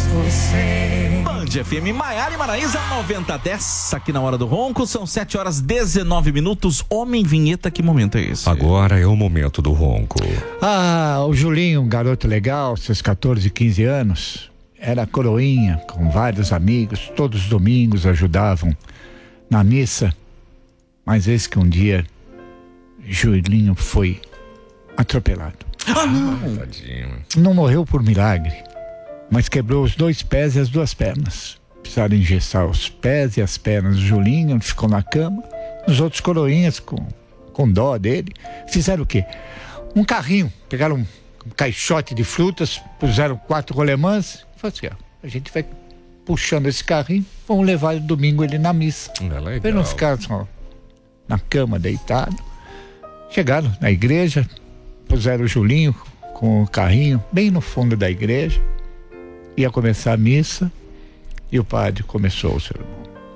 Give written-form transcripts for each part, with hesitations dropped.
você. Band FM, Maiara e Maraísa, 9010, aqui na Hora do Ronco, são 7h19. Homem Vinheta, que momento é esse? Agora é o momento do ronco. O Julinho, um garoto legal, seus 14, 15 anos, era coroinha, com vários amigos, todos os domingos ajudavam na missa, mas eis que um dia Julinho foi atropelado. Tadinho. Não morreu por milagre, mas quebrou os 2 pés e as 2 pernas. Precisaram engessar os pés e as pernas do Julinho, ficou na cama. Os outros coroinhas, com dó dele, fizeram o quê? Um carrinho, pegaram um caixote de frutas, puseram 4 rolemãs e falaram assim, a gente vai puxando esse carrinho, vamos levar domingo ele na missa. Legal. Pra não ficar só na cama deitado. Chegaram na igreja, puseram o Julinho com o carrinho bem no fundo da igreja. Ia começar a missa e o padre começou o sermão.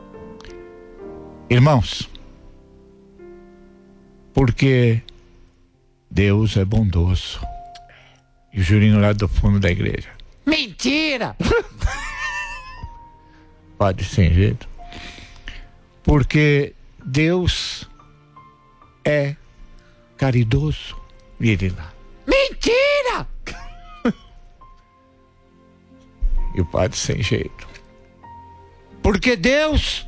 Irmãos, porque Deus é bondoso. E o Julinho lá do fundo da igreja. Mentira! Padre sem jeito. Porque Deus é caridoso. E ele lá. Mentira! E o padre sem jeito. Porque Deus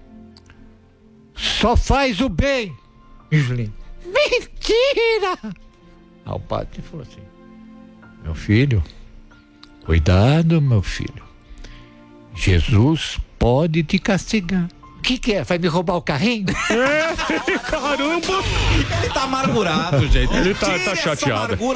só faz o bem. E o Julinho. Mentira! O padre falou assim: meu filho, cuidado, meu filho. Jesus pode te castigar. O que é? Vai me roubar o carrinho? Caramba! Ele tá amargurado, gente. Ele tá chateado.